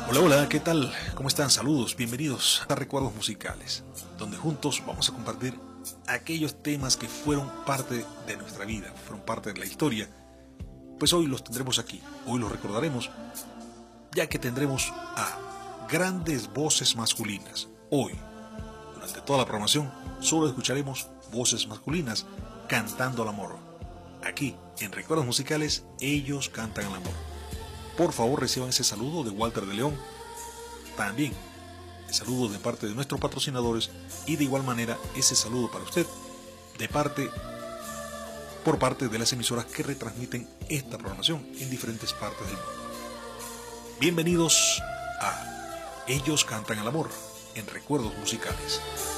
Hola, hola, ¿qué tal? ¿Cómo están? Saludos, bienvenidos a Recuerdos Musicales, donde juntos vamos a compartir aquellos temas que fueron parte de nuestra vida, fueron parte de la historia. Pues hoy los tendremos aquí, hoy los recordaremos, ya que tendremos a grandes voces masculinas. Hoy, durante toda la programación, solo escucharemos voces masculinas cantando al amor. Aquí, en Recuerdos Musicales, ellos cantan al amor. Por favor, reciban ese saludo de Walter de León. También el saludo de parte de nuestros patrocinadores y de igual manera ese saludo para usted por parte de las emisoras que retransmiten esta programación en diferentes partes del mundo. Bienvenidos a Ellos Cantan al Amor en Recuerdos Musicales.